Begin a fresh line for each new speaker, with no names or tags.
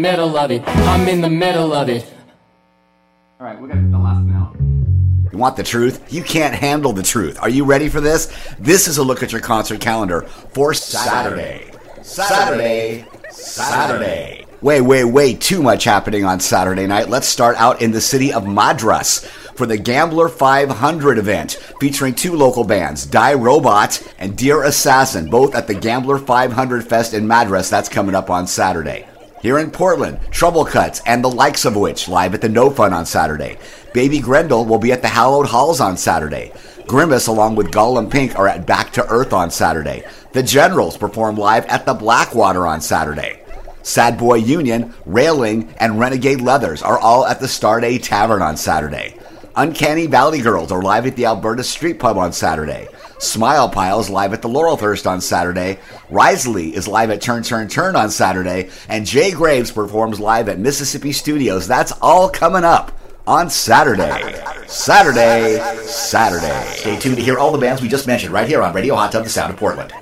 Middle of it. I'm in the middle of it.
All right, we got the last now.
You want the truth? You can't handle the truth. Are you ready for this? This is a look at your concert calendar for Saturday. Saturday. Way too much happening on Saturday night. Let's start out in the city of Madras for the Gambler 500 event, featuring two local bands, Die Robot and Dear Assassin, both at the Gambler 500 Fest in Madras. That's coming up on Saturday. Here in Portland, Trouble Cuts and the likes of which live at the No Fun on Saturday. Baby Grendel will be at the Hallowed Halls on Saturday. Grimace along with Gollum Pink are at Back to Earth on Saturday. The Generals perform live at the Blackwater on Saturday. Sad Boy Union, Railing, and Renegade Leathers are all at the Starday Tavern on Saturday. Uncanny Valley Girls are live at the Alberta Street Pub on Saturday. Smile Piles live at the Laurelthirst on Saturday. Risley is live at Turn Turn Turn on Saturday. And Jay Graves performs live at Mississippi Studios. That's all coming up on Saturday. Saturday. Stay tuned to hear all the bands we just mentioned right here on Radio Hot Tub, the Sound of Portland.